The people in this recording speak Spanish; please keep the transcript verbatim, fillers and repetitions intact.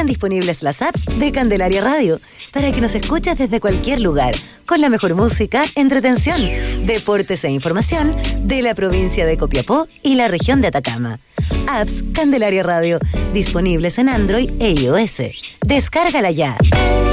están disponibles las apps de Candelaria Radio para que nos escuches desde cualquier lugar, con la mejor música, entretención, deportes e información de la provincia de Copiapó y la región de Atacama. Apps Candelaria Radio, disponibles en Android e iOS. Descárgala ya.